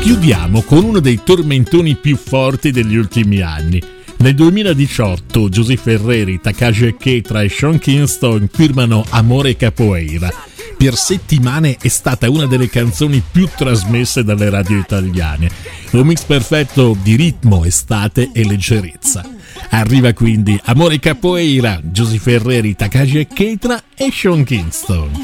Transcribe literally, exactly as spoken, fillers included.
Chiudiamo con uno dei tormentoni più forti degli ultimi anni. Nel duemiladiciotto Giusy Ferreri, Takashi Keitra e Sean Kingston firmano Amore Capoeira. Per settimane è stata una delle canzoni più trasmesse dalle radio italiane. Un mix perfetto di ritmo, estate e leggerezza. Arriva quindi Amore Capoeira, Giusy Ferreri, Takashi Keitra e Sean Kingston.